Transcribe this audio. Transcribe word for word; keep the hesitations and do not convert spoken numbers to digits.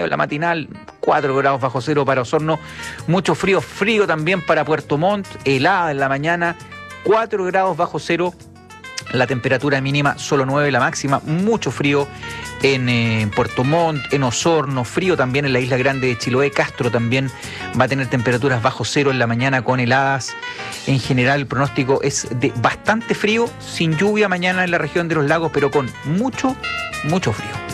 en la matinal, cuatro grados bajo cero para Osorno, mucho frío, frío también para Puerto Montt, helada en la mañana, cuatro grados bajo cero, la temperatura mínima solo nueve, la máxima, mucho frío en eh, Puerto Montt, en Osorno, frío también en la isla grande de Chiloé. Castro también va a tener temperaturas bajo cero en la mañana con heladas. En general el pronóstico es de bastante frío, sin lluvia mañana en la región de los lagos, pero con mucho, mucho frío.